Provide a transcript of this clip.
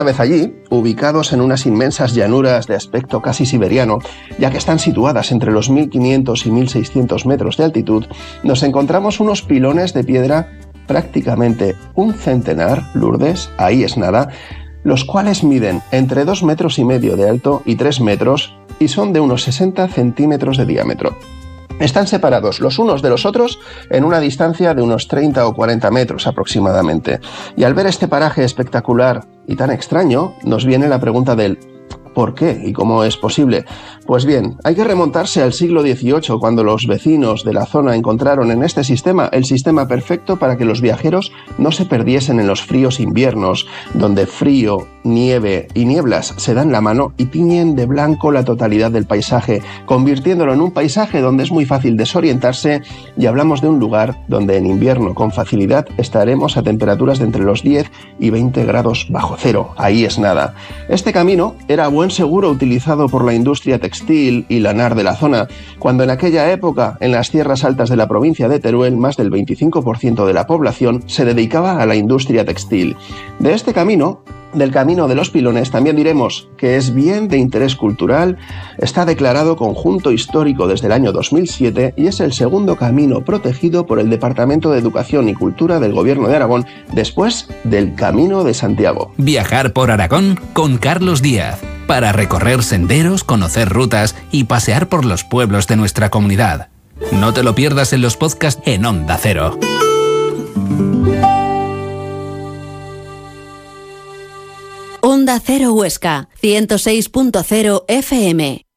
Una vez allí, ubicados en unas inmensas llanuras de aspecto casi siberiano, ya que están situadas entre los 1500 y 1600 metros de altitud, nos encontramos unos pilones de piedra prácticamente un centenar, Lourdes, ahí es nada, los cuales miden entre 2,5 metros de alto y 3 metros y son de unos 60 centímetros de diámetro. Están separados los unos de los otros en una distancia de unos 30 o 40 metros aproximadamente. Y al ver este paraje espectacular y tan extraño, nos viene la pregunta del ¿por qué y cómo es posible? Pues bien, hay que remontarse al siglo XVIII, cuando los vecinos de la zona encontraron en este sistema el sistema perfecto para que los viajeros no se perdiesen en los fríos inviernos, donde frío, nieve y nieblas se dan la mano y tiñen de blanco la totalidad del paisaje, convirtiéndolo en un paisaje donde es muy fácil desorientarse, y hablamos de un lugar donde en invierno con facilidad estaremos a temperaturas de entre los 10 y 20 grados bajo cero. Ahí es nada. Este camino era buen seguro utilizado por la industria textil y lanar de la zona, cuando en aquella época, en las tierras altas de la provincia de Teruel, más del 25% de la población se dedicaba a la industria textil. De este camino, del Camino de los Pilones, también diremos que es bien de interés cultural, está declarado conjunto histórico desde el año 2007 y es el segundo camino protegido por el Departamento de Educación y Cultura del Gobierno de Aragón, después del Camino de Santiago. Viajar por Aragón con Carlos Díaz, para recorrer senderos, conocer rutas y pasear por los pueblos de nuestra comunidad. No te lo pierdas en los podcasts en Onda Cero. Onda Cero Huesca, 106.0 FM.